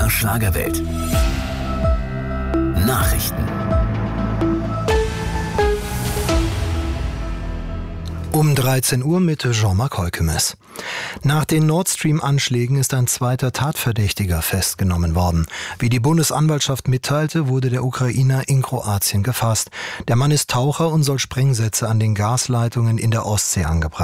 MDR Schlagerwelt. Nachrichten. Um 13 Uhr mit Jean-Marc Heukemes. Nach den Nord Stream-Anschlägen ist ein zweiter Tatverdächtiger festgenommen worden. Wie die Bundesanwaltschaft mitteilte, wurde der Ukrainer in Kroatien gefasst. Der Mann ist Taucher und soll Sprengsätze an den Gasleitungen in der Ostsee angebracht